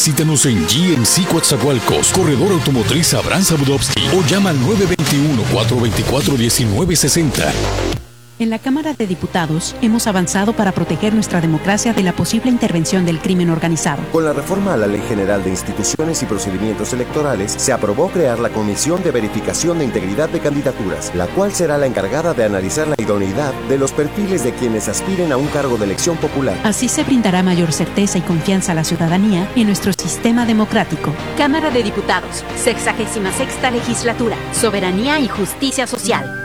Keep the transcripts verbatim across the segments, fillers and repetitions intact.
Visítanos en G M C Coatzacoalcos, Corredor Automotriz Abraham Zabudowski o llama al nueve dos uno, cuatro dos cuatro, uno nueve seis cero. En la Cámara de Diputados hemos avanzado para proteger nuestra democracia de la posible intervención del crimen organizado. Con la reforma a la Ley General de Instituciones y Procedimientos Electorales, se aprobó crear la Comisión de Verificación de Integridad de Candidaturas, la cual será la encargada de analizar la idoneidad de los perfiles de quienes aspiren a un cargo de elección popular. Así se brindará mayor certeza y confianza a la ciudadanía en nuestro sistema democrático. Cámara de Diputados, sexagésima sexta legislatura, Soberanía y Justicia Social.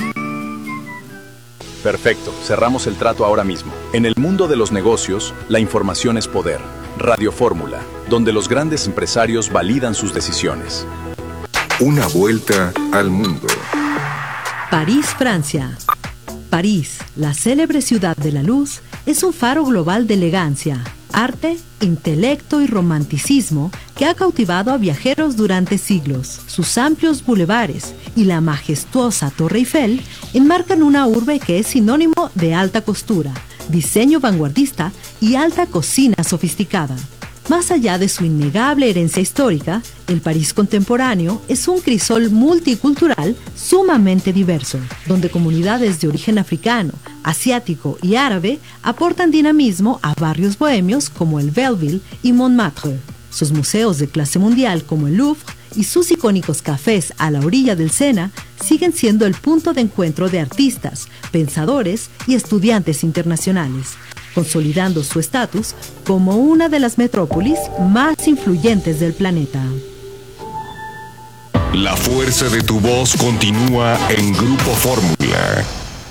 Perfecto, cerramos el trato ahora mismo. En el mundo de los negocios, la información es poder. Radio Fórmula, donde los grandes empresarios validan sus decisiones. Una vuelta al mundo. París, Francia. París, la célebre ciudad de la luz, es un faro global de elegancia, arte, intelecto y romanticismo que ha cautivado a viajeros durante siglos. Sus amplios bulevares y la majestuosa Torre Eiffel enmarcan una urbe que es sinónimo de alta costura, diseño vanguardista y alta cocina sofisticada. Más allá de su innegable herencia histórica, el París contemporáneo es un crisol multicultural sumamente diverso, donde comunidades de origen africano, asiático y árabe aportan dinamismo a barrios bohemios como el Belleville y Montmartre. Sus museos de clase mundial como el Louvre y sus icónicos cafés a la orilla del Sena siguen siendo el punto de encuentro de artistas, pensadores y estudiantes internacionales, consolidando su estatus como una de las metrópolis más influyentes del planeta. La fuerza de tu voz continúa en Grupo Fórmula.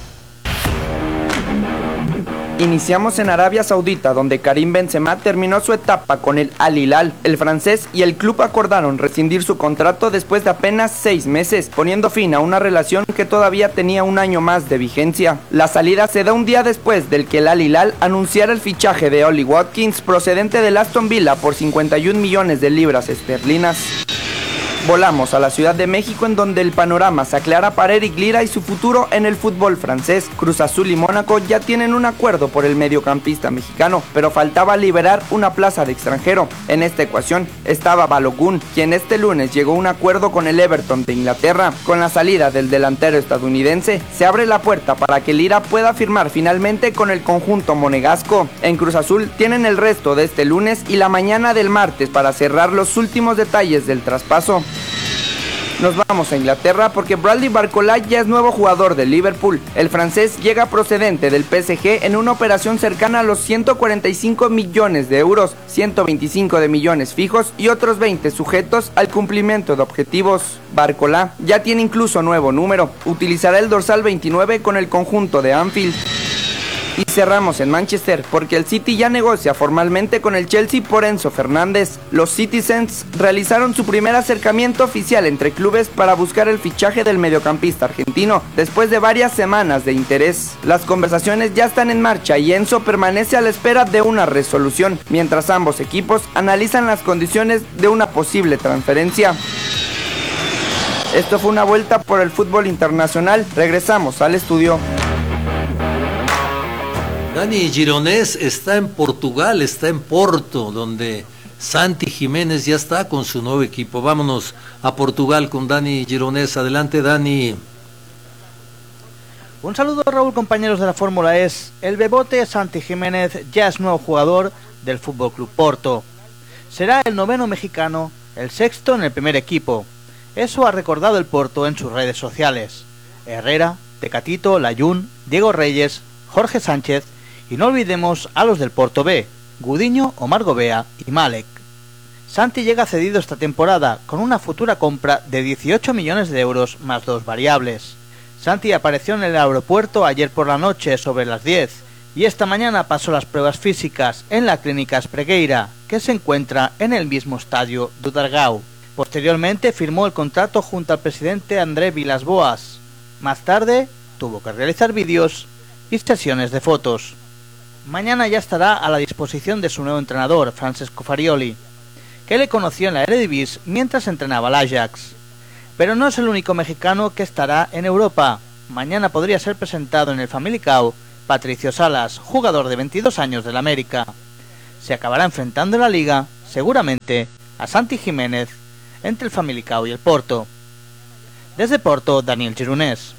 Iniciamos en Arabia Saudita, donde Karim Benzema terminó su etapa con el Al Hilal. El francés y el club acordaron rescindir su contrato después de apenas seis meses, poniendo fin a una relación que todavía tenía un año más de vigencia. La salida se da un día después del que el Al Hilal anunciara el fichaje de Ollie Watkins, procedente del Aston Villa, por cincuenta y un millones de libras esterlinas. Volamos a la Ciudad de México, en donde el panorama se aclara para Eric Lira y su futuro en el fútbol francés. Cruz Azul y Mónaco ya tienen un acuerdo por el mediocampista mexicano, pero faltaba liberar una plaza de extranjero. En esta ecuación estaba Balogun, quien este lunes llegó a un acuerdo con el Everton de Inglaterra. Con la salida del delantero estadounidense, se abre la puerta para que Lira pueda firmar finalmente con el conjunto monegasco. En Cruz Azul tienen el resto de este lunes y la mañana del martes para cerrar los últimos detalles del traspaso. Nos vamos a Inglaterra porque Bradley Barcola ya es nuevo jugador de Liverpool. El francés llega procedente del P S G en una operación cercana a los ciento cuarenta y cinco millones de euros, ciento veinticinco de millones fijos y otros veinte sujetos al cumplimiento de objetivos. Barcola ya tiene incluso nuevo número, utilizará el dorsal veintinueve con el conjunto de Anfield. Y cerramos en Manchester porque el City ya negocia formalmente con el Chelsea por Enzo Fernández. Los Citizens realizaron su primer acercamiento oficial entre clubes para buscar el fichaje del mediocampista argentino después de varias semanas de interés. Las conversaciones ya están en marcha y Enzo permanece a la espera de una resolución, mientras ambos equipos analizan las condiciones de una posible transferencia. Esto fue una vuelta por el fútbol internacional. Regresamos al estudio. Dani Gironès está en Portugal, está en Porto, donde Santi Jiménez ya está con su nuevo equipo. Vámonos a Portugal con Dani Gironès. Adelante, Dani. Un saludo, Raúl, compañeros de la Fórmula E. El bebote Santi Jiménez ya es nuevo jugador del F C Porto. Será el noveno mexicano, el sexto en el primer equipo. Eso ha recordado el Porto en sus redes sociales. Herrera, Tecatito, Layún, Diego Reyes, Jorge Sánchez y no olvidemos a los del Porto B, Gudiño, Omar Gobea y Malek. Santi llega cedido esta temporada con una futura compra de dieciocho millones de euros más dos variables. Santi apareció en el aeropuerto ayer por la noche sobre las diez y esta mañana pasó las pruebas físicas en la clínica Espregueira, que se encuentra en el mismo estadio do Dragão. Posteriormente firmó el contrato junto al presidente André Vilas-Boas. Más tarde tuvo que realizar vídeos y sesiones de fotos. Mañana ya estará a la disposición de su nuevo entrenador, Francesco Farioli, que le conoció en la Eredivisie mientras entrenaba al Ajax. Pero no es el único mexicano que estará en Europa. Mañana podría ser presentado en el Famalicão Patricio Salas, jugador de veintidós años del América. Se acabará enfrentando en la Liga seguramente a Santi Jiménez entre el Famalicão y el Porto. Desde Porto, Daniel Gironés.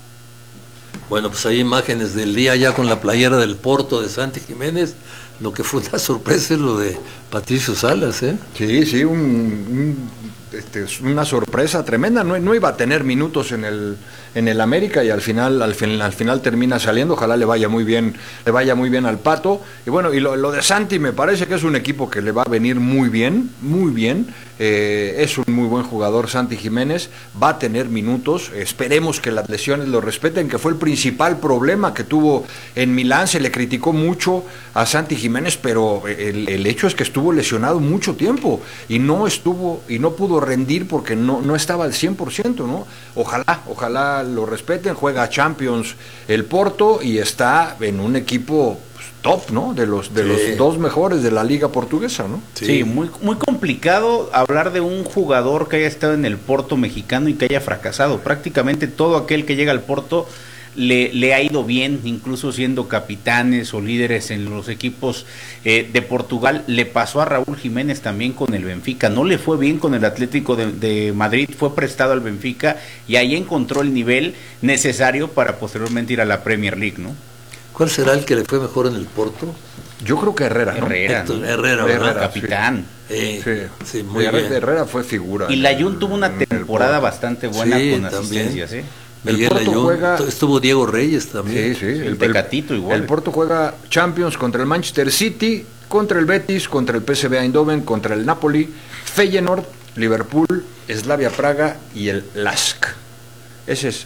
Bueno, pues hay imágenes del día ya con la playera del Porto de Santi Jiménez. Lo que fue una sorpresa es lo de Patricio Salas, ¿eh? Sí, sí, un, un, este, una sorpresa tremenda. No, no iba a tener minutos en el en el América y al final al final al final termina saliendo. Ojalá le vaya muy bien, le vaya muy bien al Pato. Y bueno, y lo, lo de Santi me parece que es un equipo que le va a venir muy bien, muy bien. Eh, es un muy buen jugador Santi Jiménez, va a tener minutos, esperemos que las lesiones lo respeten, que fue el principal problema que tuvo en Milán. Se le criticó mucho a Santi Jiménez, pero el, el hecho es que estuvo lesionado mucho tiempo y no estuvo y no pudo rendir porque no, no estaba al cien por ciento, ¿no? Ojalá, ojalá lo respeten. Juega Champions el Porto y está en un equipo top, ¿no? De los de sí. los dos mejores de la liga portuguesa, ¿no? Sí, sí, muy muy complicado hablar de un jugador que haya estado en el Porto mexicano y que haya fracasado. Prácticamente todo aquel que llega al Porto le, le ha ido bien, incluso siendo capitanes o líderes en los equipos eh, de Portugal. Le pasó a Raúl Jiménez también con el Benfica, no le fue bien con el Atlético de, de Madrid, fue prestado al Benfica y ahí encontró el nivel necesario para posteriormente ir a la Premier League, ¿no? ¿Cuál será el que le fue mejor en el Porto? Yo creo que Herrera, ¿no? Herrera, Héctor, ¿no? Herrera, Herrera, ¿verdad? capitán. Sí, Eh, sí. sí, muy Herrera, bien. Herrera fue figura. Y Layún tuvo una temporada bastante buena Sí, con también. asistencias, ¿eh? Miguel El Porto Layún, juega- estuvo Diego Reyes también. Sí, sí. El Tecatito igual. El Porto juega Champions contra el Manchester City, contra el Betis, contra el P S V Eindhoven, contra el Napoli, Feyenoord, Liverpool, Slavia Praga y el Lask. Ese es.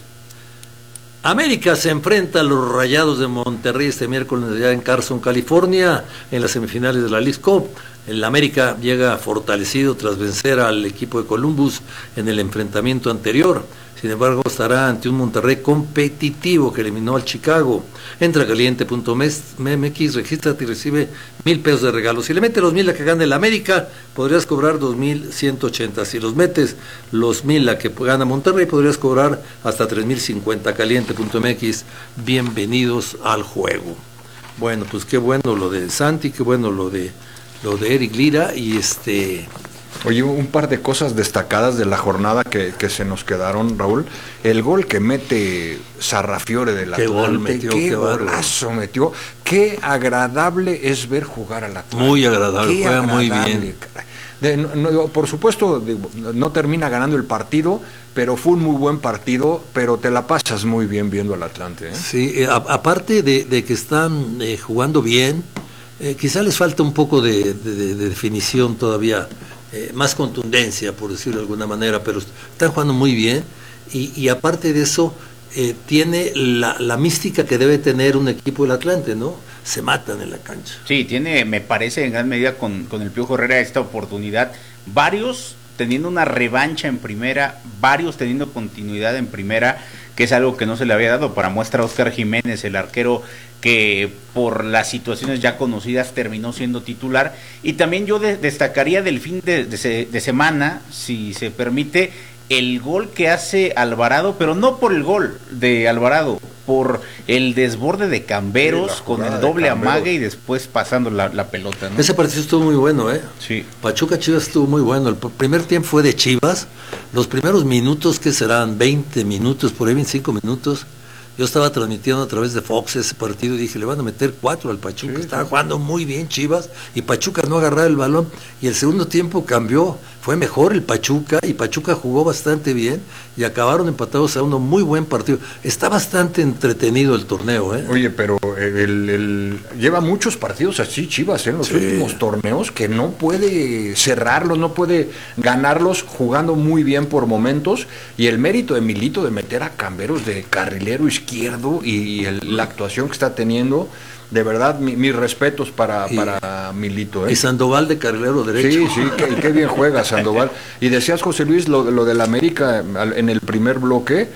América se enfrenta a los Rayados de Monterrey este miércoles allá en Carson, California, en las semifinales de la Leagues Cup. El América llega fortalecido tras vencer al equipo de Columbus en el enfrentamiento anterior. Sin embargo, estará ante un Monterrey competitivo que eliminó al Chicago. Entra a caliente punto m x, regístrate y recibe mil pesos de regalo. Si le metes los mil a que gane el América, podrías cobrar dos mil ciento ochenta. Si los metes los mil a que gana Monterrey, podrías cobrar hasta tres mil cincuenta. caliente punto m x, bienvenidos al juego. Bueno, pues qué bueno lo de Santi, qué bueno lo de lo de Eric Lira y este... Oye, un par de cosas destacadas de la jornada que, que se nos quedaron, Raúl. El gol que mete Sarrafiore del Qué Atlante, gol metió, qué, qué golazo metió. Qué agradable es ver jugar al Atlante. Muy agradable, Qué juega muy agradable, bien. caray. De, no, no, por supuesto, digo, no termina ganando el partido, pero fue un muy buen partido, pero te la pasas muy bien viendo al Atlante, ¿eh? Sí, eh, a, aparte de, de que están eh, jugando bien, eh, quizá les falta un poco de, de, de definición todavía, eh, más contundencia, por decirlo de alguna manera, pero están jugando muy bien y, y aparte de eso, eh, tiene la, la mística que debe tener un equipo del Atlante, ¿no? Se matan en la cancha. Sí, tiene, me parece, en gran medida con, con el Piojo Herrera esta oportunidad. Varios teniendo una revancha en primera, varios teniendo continuidad en primera, que es algo que no se le había dado. Para muestra, Óscar Jiménez, el arquero que por las situaciones ya conocidas terminó siendo titular. Y también yo de, destacaría del fin de, de, de semana, si se permite, el gol que hace Alvarado, pero no por el gol de Alvarado, por el desborde de Camberos, sí, con el doble amague y después pasando la, la pelota, ¿no? Ese partido estuvo muy bueno, ¿eh? Sí. Pachuca Chivas estuvo muy bueno. El primer tiempo fue de Chivas. Los primeros minutos, que serán veinte minutos, por ahí veinticinco minutos. Yo estaba transmitiendo a través de Fox ese partido y dije, le van a meter cuatro al Pachuca. Sí, estaba sí. jugando muy bien Chivas y Pachuca no agarraba el balón. Y el segundo tiempo cambió, fue mejor el Pachuca y Pachuca jugó bastante bien y acabaron empatados a uno. Muy buen partido. Está bastante entretenido el torneo, ¿eh? Oye, pero el, el, lleva muchos partidos así Chivas, ¿eh? En los sí. últimos torneos, que no puede cerrarlos, no puede ganarlos, jugando muy bien por momentos. Y el mérito de Milito de meter a Camberos de carrilero izquierdo y el, la actuación que está teniendo, de verdad, mi, mis respetos para, y, para Milito, ¿eh? Y Sandoval de carrilero derecho. Sí, sí, qué, qué bien juega Sandoval. Y decías, José Luis, lo, lo del América en el primer bloque,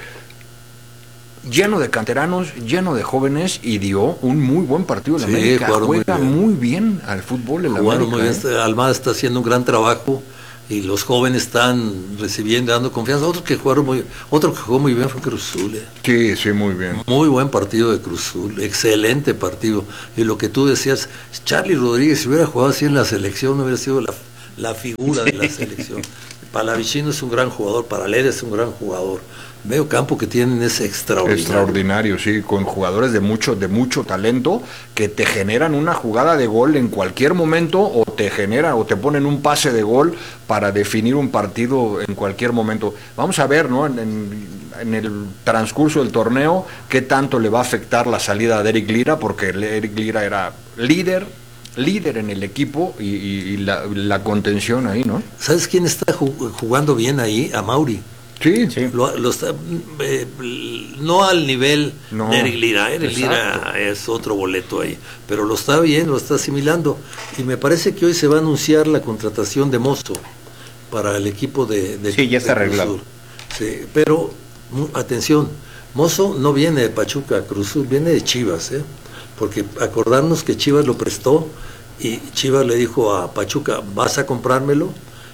lleno de canteranos, lleno de jóvenes, y dio un muy buen partido el sí, América. Juega muy bien. muy bien al fútbol el América. Muy bien. ¿eh? Almada está haciendo un gran trabajo y los jóvenes están recibiendo, dando confianza. Otro que jugaron muy, otro que jugó muy bien fue Cruz Azul. ¿eh? Sí, sí, muy bien. Muy buen partido de Cruz Azul, excelente partido. Y lo que tú decías, Charly Rodríguez, si hubiera jugado así en la selección, no hubiera sido la, la figura de la selección. Palavicino es un gran jugador, Paraleda es un gran jugador. Medio campo que tienen es extraordinario. Extraordinario, sí, con jugadores de mucho, de mucho talento que te generan una jugada de gol en cualquier momento o te generan o te ponen un pase de gol para definir un partido en cualquier momento. Vamos a ver, ¿no? En, en, en el transcurso del torneo qué tanto le va a afectar la salida de Eric Lira, porque Eric Lira era líder, líder en el equipo y, y, y la, la contención ahí, ¿no? ¿Sabes quién está jugando bien ahí? A Mauri. Sí, sí. Lo, lo está, eh, no al nivel no, de Eric Lira, Eric Lira es otro boleto ahí, pero lo está bien, lo está asimilando. Y me parece que hoy se va a anunciar la contratación de Mozo para el equipo de, de Sí, ya está arreglado. Sí, pero atención, Mozo no viene de Pachuca, Cruz Azul, viene de Chivas, ¿eh? Porque acordarnos que Chivas lo prestó y Chivas le dijo a Pachuca, ¿vas a comprármelo?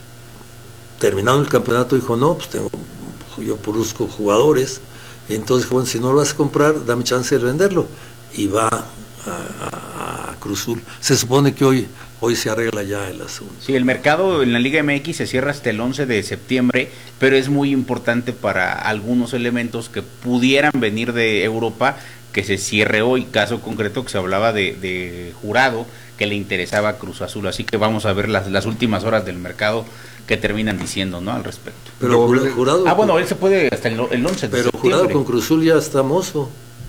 Terminado el campeonato dijo, no, pues tengo, yo produzco jugadores, y entonces bueno, si no lo vas a comprar, dame chance de venderlo, y va a, a, a Cruz Azul. Se supone que hoy, hoy se arregla ya el asunto. Sí, el mercado en la Liga M X se cierra hasta el once de septiembre, pero es muy importante para algunos elementos que pudieran venir de Europa, que se cierre hoy, caso concreto que se hablaba de, de Jurado, que le interesaba a Cruz Azul, así que vamos a ver las, las últimas horas del mercado que terminan diciendo, ¿no? Al respecto. Pero Jurado, ah, bueno, él se puede hasta el, el once de pero septiembre. Jurado con Cruz Azul ya está Mozo.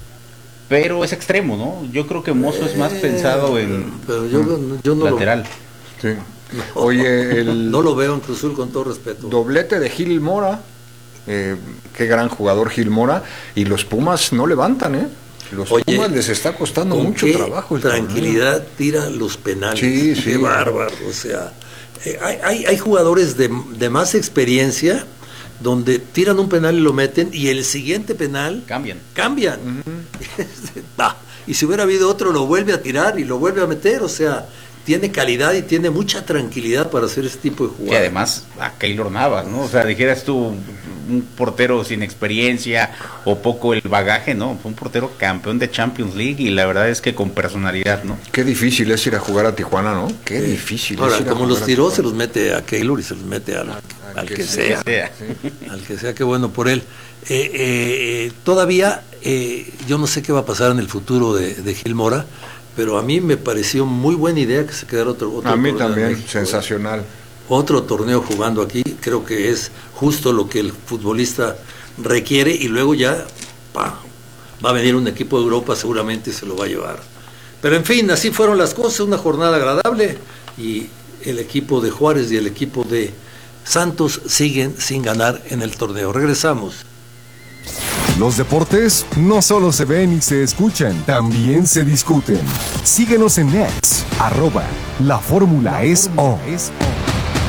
Pero es extremo, ¿no? Yo creo que Mozo eh, es más pensado en pero yo, no, yo no lateral. Lo, sí. No, Oye, el no lo veo en Cruz Azul, con todo respeto. Doblete de Gil Mora, eh, qué gran jugador Gil Mora, y los Pumas no levantan, ¿eh? Los Oye, Pumas les está costando mucho trabajo. Tranquilidad, torneo. Tira los penales. Sí, sí. Qué bárbaro, o sea... Eh, hay, hay, hay jugadores de, de más experiencia donde tiran un penal y lo meten y el siguiente penal cambian cambian uh-huh. ah, y si hubiera habido otro lo vuelve a tirar y lo vuelve a meter, o sea, tiene calidad y tiene mucha tranquilidad para hacer ese tipo de jugadas. Y además a Keylor Navas, ¿no? O sea, dijeras tú un portero sin experiencia o poco el bagaje, ¿no? Fue un portero campeón de Champions League y la verdad es que con personalidad, ¿no? Qué difícil es ir a jugar a Tijuana, ¿no? Qué sí. difícil Ahora, es ir como a los tiró, se los mete a Keylor y se los mete al, al, al que, que sea, sea. Sí. Al que sea, qué bueno por él. Eh, eh, todavía, eh, yo no sé qué va a pasar en el futuro de, de Gil Mora, pero a mí me pareció muy buena idea que se quedara otro, otro a mí también, México, sensacional. Otro torneo jugando aquí, creo que es justo lo que el futbolista requiere y luego ya pa, va a venir un equipo de Europa seguramente y se lo va a llevar. Pero en fin, así fueron las cosas, una jornada agradable y el equipo de Juárez y el equipo de Santos siguen sin ganar en el torneo. Regresamos. Los deportes no solo se ven y se escuchan, también se discuten. Síguenos en X, arroba, la fórmula es O.